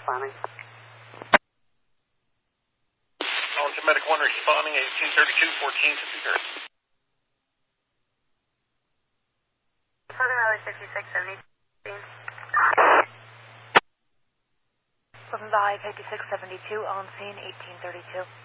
responding. Arlington Medic 1 responding, 1832, 1453. Southern Valley 5670. Southern Valley 5672 on scene 1832.